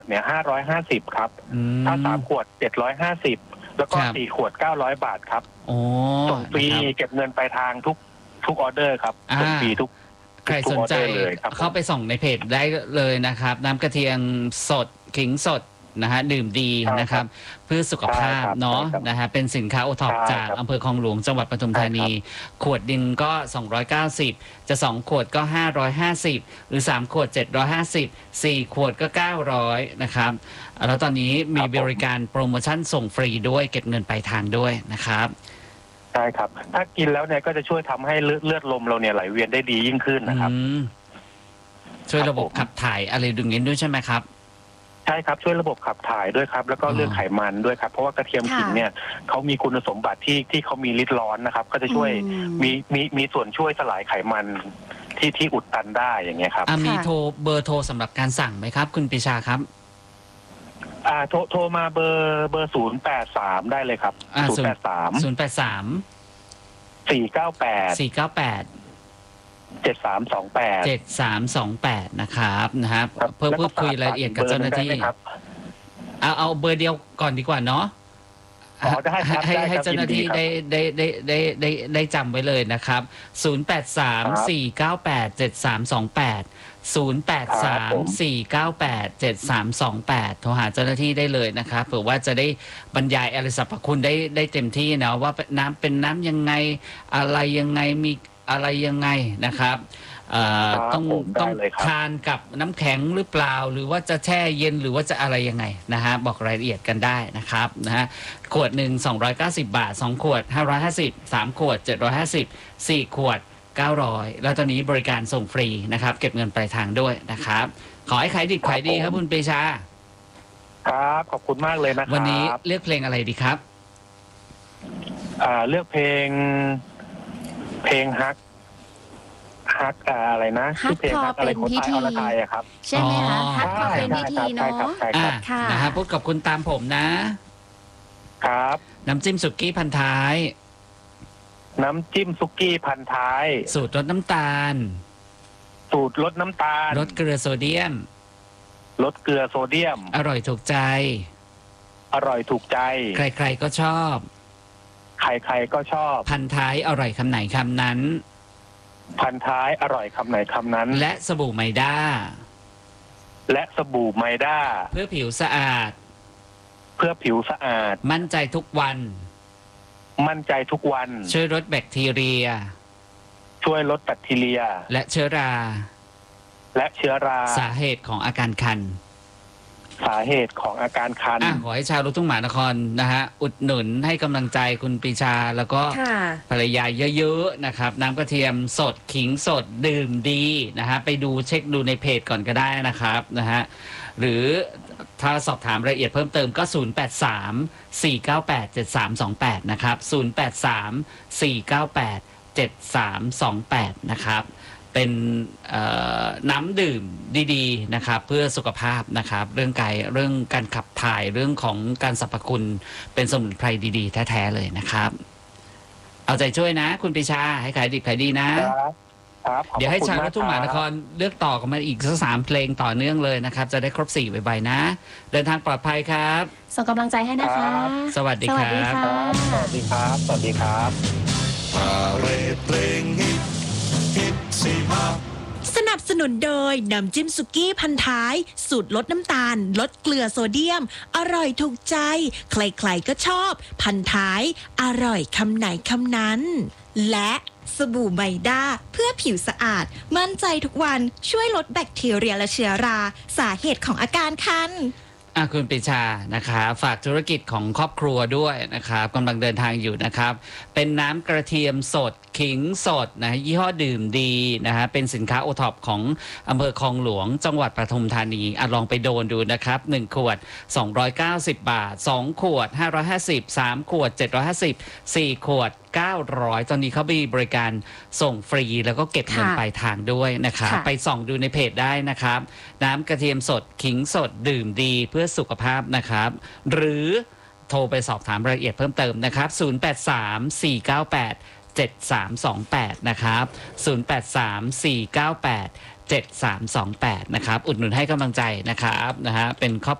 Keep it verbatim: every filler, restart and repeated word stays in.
เนี่ยห้าร้อยห้าสิบครับถ้าสามขวดเจ็ดร้อยห้าสิบแล้วก็สี่ขวดเก้าร้อยบาทครับส่งฟรีเก็บเงินปลายทางทุกทุกออเดอร์ครับส่งฟรีทุกใครสนใจเข้าไปส่องในเพจได้เลยนะครับน้ำกระเทียมสดขิงสดนะฮะดื่มดีนะครับเพื่อสุขภาพเนาะนะฮะเป็นสินค้าโอท็อปจากอำเภอคลองหลวงจังหวัดปทุมธานีขวดดินก็สองร้อยเก้าสิบจะสองขวดก็ห้าร้อยห้าสิบหรือสามขวดเจ็ดร้อยห้าสิบ สี่ขวดก็เก้าร้อยนะครับแล้วตอนนี้มีบริการโปรโมชั่นส่งฟรีด้วยเก็บเงินปลายทางด้วยนะครับใช่ครับถ้ากินแล้วเนี่ยก็จะช่วยทำให้เลือดลมเราเนี่ยไหลเวียนได้ดียิ่งขึ้นนะครับช่วยระบบขับถ่ายอะไรดึงนี้ด้วยใช่ไหมครับใช่ครับช่วยระบบขับถ่ายด้วยครับแล้วก็เรื่องไขมันด้วยครับเพราะว่ากระเทียมขิงเนี่ยเขามีคุณสมบัติที่ที่เขามีฤทธิ์ร้อนนะครับก็จะช่วยมีมีมีส่วนช่วยสลายไขมันที่ที่อุดตันได้อย่างเงี้ยครับมีโทรเบอร์โทรสำหรับการสั่งไหมครับคุณปิชาครับอ่าโทรโทรมาเบอร์เบอร์ศูนย์แปดสามได้เลยครับศูนย์แปดสามศูนย์แปดสามสี่เก้าแปดสี่เก้าแปดเจ็ดสามสองแปดเจ็ดสามสองแปดนะครับนะครับเพื่อพูดคุยรายละเอียดกับเจ้าหน้าที่เอาเอาเบอร์เดียวก่อนดีกว่าเนาะให้ให้เจ้าหน้าที่ได้ได้ได้ได้ได้ได้จำไว้เลยนะครับศูนย์แปดสามสี่เก้าแปดเจ็ดสามสองแปดศูนย์แปดสามสี่เก้าแปดเจ็ดสามสองแปดโทรหาเจ้าหน้าที่ได้เลยนะครับเผื่อว่าจะได้บรรยายอะไรสรรพคุณได้ได้เต็มที่นะว่าน้ำเป็นน้ำยังไงอะไรยังไงมีอะไรยังไงนะครับต้องต้องทานกับน้ำแข็งหรือเปล่าหรือว่าจะแช่เย็นหรือว่าจะอะไรยังไงนะฮะบอกรายละเอียดกันได้นะครับนะฮะขวดหนึ่งสองร้อยเก้าสิบบาทสองขวดห้าร้อยห้าสิบสามขวดเจ็ดร้อยห้าสิบสี่ขวดเก้าร้อยแล้วตอนนี้บริการส่งฟรีนะครับเก็บเงินปลายทางด้วยนะครับขอให้ขายดิบขายดีครับคุณปรีชาครับขอบคุณมากเลยนะครับวันนี้เลือกเพลงอะไรดีครับอ่าเลือกเพลงเพลงฮักฮักอะไรนะชื่อเพลงฮักอะไรคนไทยอรไทยอะครับใช่ไหมคะฮักพอเป็นพิธีเนาะใช่ครับนะฮะพูดกับคุณตามผมนะครับน้ำจิ้มสุกี้พันท้ายน้ำจิ้มสุกี้พันท้ายสูตรลดน้ำตาลสูตรลดน้ำตาลลดเกลือโซเดียมลดเกลือโซเดียมอร่อยถูกใจอร่อยถูกใจใครๆก็ชอบใครๆก็ชอบพันท้ายอร่อยคำไหนคำนั้นพันท้ายอร่อยคำไหนคำนั้นและสบู่ไมด้าและสบู่ไมด้าเพื่อผิวสะอาดเพื่อผิวสะอาดมั่นใจทุกวันมั่นใจทุกวันช่วยลดแบคทีเรียช่วยลดแบคทีเรียและเชื้อราและเชื้อราสาเหตุของอาการคันสาเหตุของอาการคันขอให้ชาวลูกทุ่งมหานครนะฮะอุดหนุนให้กำลังใจคุณปรีชาแล้วก็ภรรยาเยอะๆนะครับน้ำกระเทียมสดขิงสดดื่มดีนะฮะไปดูเช็คดูในเพจก่อนก็ได้นะครับนะฮะหรือถ้าสอบถามรายละเอียดเพิ่มเติมก็ศูนย์แปดสาม สี่เก้าแปด เจ็ดสามสองแปดนะครับศูนย์แปดสาม สี่เก้าแปด เจ็ดสามสองแปดนะครับเป็นน้ำดื่มดีๆนะครับเพื่อสุขภาพนะครับเรื่องกายเรื่องการขับถ่ายเรื่องของการสรรพคุณเป็นสมุนไพรดีๆแท้ๆเลยนะครับเอาใจช่วยนะคุณปรีชาให้ขายดิบขายดีนะครับเดี๋ยวให้ชาวลูกทุ่งมหานครเลือกต่อกันมาอีกสักสามเพลงต่อเนื่องเลยนะครับจะได้ครบสี่ใบๆนะเดินทางปลอดภัยครับส่งกำลังใจให้นะคะสวัสดีครับสวัสดีครับสวัสดีครับพาเรทเพลงฮิตฮิตซีมาสนับสนุนโดยน้ำจิ้มสุกี้พันท้ายสูตรลดน้ำตาลลดเกลือโซเดียมอร่อยถูกใจใครๆก็ชอบพันท้ายอร่อยคำไหนคำนั้นและสบู่ไมด้าเพื่อผิวสะอาดมั่นใจทุกวันช่วยลดแบคทีเรียและเชื้อราสาเหตุของอาการคันอ่ะคุณปรีชานะคะฝากธุรกิจของครอบครัวด้วยนะครับกำลังเดินทางอยู่นะครับเป็นน้ำกระเทียมสดขิงสดนะยี่ห้อดื่มดีนะฮะเป็นสินค้าโอท็อปของอำเภอคลองหลวงจังหวัดปทุมธานีอ่ะลองไปโดนดูนะครับหนึ่งขวดสองร้อยเก้าสิบบาทสองขวดห้าร้อยห้าสิบ สามขวดเจ็ดร้อยห้าสิบ สี่ขวดเก้าร้อยตอนนี้เขามีบริการส่งฟรีแล้วก็เก็บเงินปลายทางด้วยนะครับไปส่องดูในเพจได้นะครับน้ำกระเทียมสดขิงสดดื่มดีเพื่อสุขภาพนะครับหรือโทรไปสอบถามรายละเอียดเพิ่มเติมนะครับศูนย์แปดสาม สี่เก้าแปด เจ็ดสามสองแปดนะครับศูนย์แปดสาม สี่เก้าแปดเจ็ดสามสองแปดนะครับอุดหนุนให้กำลังใจนะครับนะฮะเป็นครอบ